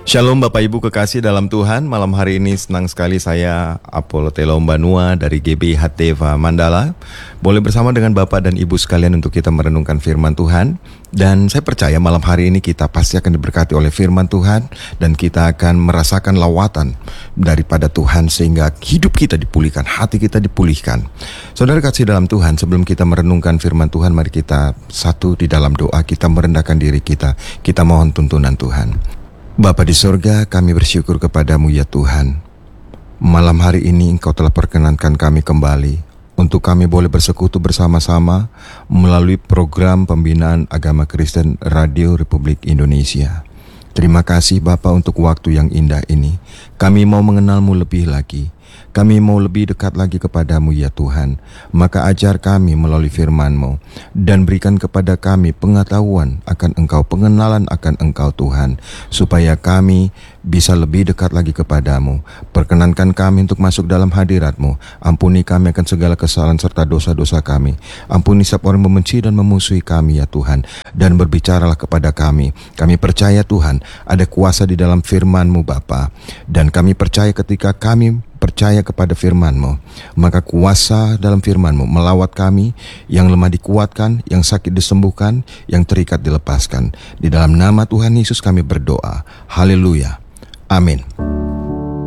Shalom Bapak Ibu kekasih dalam Tuhan. Malam hari ini senang sekali saya Apollo Telombanua dari GBI Hateva Mandala boleh bersama dengan Bapak dan Ibu sekalian untuk kita merenungkan firman Tuhan. Dan saya percaya malam hari ini kita pasti akan diberkati oleh firman Tuhan, dan kita akan merasakan lawatan daripada Tuhan sehingga hidup kita dipulihkan, hati kita dipulihkan. Saudara kasih dalam Tuhan, sebelum kita merenungkan firman Tuhan, mari kita satu di dalam doa, kita merendahkan diri kita mohon tuntunan Tuhan. Bapa di sorga, kami bersyukur kepadamu ya Tuhan. Malam hari ini Engkau telah perkenankan kami kembali untuk kami boleh bersekutu bersama-sama melalui program pembinaan agama Kristen Radio Republik Indonesia. Terima kasih Bapa untuk waktu yang indah ini. Kami mau mengenalmu lebih lagi. Kami mau lebih dekat lagi kepadamu ya Tuhan. Maka ajar kami melalui firman-Mu, dan berikan kepada kami pengetahuan akan Engkau, pengenalan akan Engkau Tuhan, supaya kami bisa lebih dekat lagi kepadamu. Perkenankan kami untuk masuk dalam hadirat-Mu. Ampuni kami akan segala kesalahan serta dosa-dosa kami. Ampuni setiap orang membenci dan memusuhi kami ya Tuhan. Dan berbicaralah kepada kami. Kami percaya Tuhan ada kuasa di dalam firman-Mu Bapa. Dan kami percaya ketika kami percaya kepada firman-Mu, maka kuasa dalam firman-Mu melawat kami, yang lemah dikuatkan, yang sakit disembuhkan, yang terikat dilepaskan. Di dalam nama Tuhan Yesus kami berdoa. Haleluya. Amin.